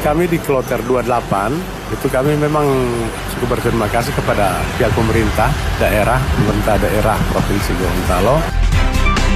kami di Kloter 28, itu kami memang cukup berterima kasih kepada pihak pemerintah daerah Provinsi Gorontalo.